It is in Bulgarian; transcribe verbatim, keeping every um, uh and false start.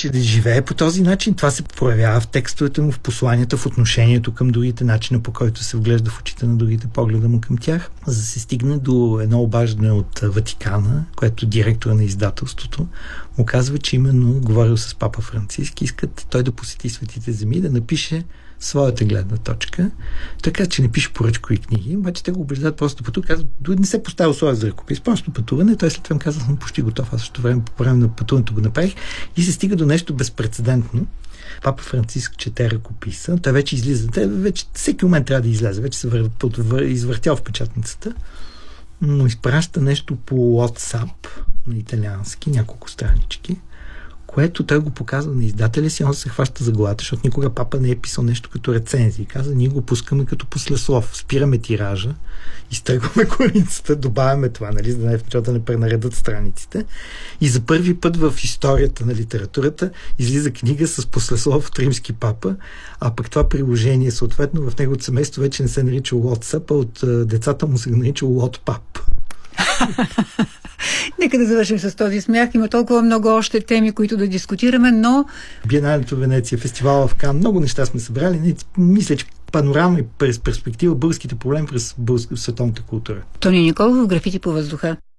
че да живее по този начин. Това се проявява в текстовете му, в посланията, в отношението към другите, начина по който се вглежда в очите на другите, погледа му към тях, за да се стигне до едно обаждане от Ватикана, което директора на издателството му казва, че именно говорил с папа Франциск, искат той да посети Светите земи, да напише своята гледна точка, така че не пише поръчкови книги, обаче те го убеждават просто да пътува, казват, дори не се поставя условия за ръкопис, просто пътуване, той след това им казва, съм почти готов, аз също време по време на пътуването го направих и се стига до нещо безпрецедентно. Папа Франциск чете ръкописа, той вече излиза, те вече всеки момент трябва да излезе, вече се вър... извъртял в печатницата, но изпраща нещо по WhatsApp на италиански, няколко странички, което той го показва на издателя си, он се хваща за главата, защото никога папа не е писал нещо като рецензии. Каза, ние го пускаме като послеслов. Спираме тиража, изтъргваме корицата, добавяме това, нали, за да не, да не пренаредат страниците. И за първи път в историята на литературата излиза книга с послеслов от римски папа, а пък това приложение, съответно, в неговото семейство вече не се нарича WhatsApp, а от децата му се нарича WhatsApp. Нека да завършим с този смях. Има толкова много още теми, които да дискутираме, но... Биеналето в Венеция, фестивала в Кан, много неща сме събрали. Мисля, че панорама и през перспектива българските проблеми през българската световната култура. Тони Николов в Графити по въздуха.